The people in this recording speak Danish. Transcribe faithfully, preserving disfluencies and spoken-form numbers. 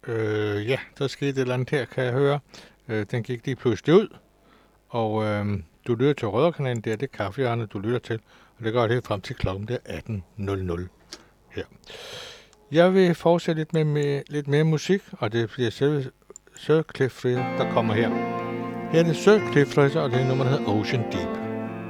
Øh, ja, der skete et eller andet her, kan jeg høre. Øh, den gik lige pludselig ud, og øh, du lytter til Rødderkanalen, det er det kaffehjørne, du lytter til, og det går helt frem til klokken, det er atten nul nul her. Jeg vil fortsætte lidt med, med lidt mere musik, og det bliver selv Sir Cliff Richard, der kommer her. Her er det Sir Cliff Richard, og det er nummer, der hedder Ocean Deep.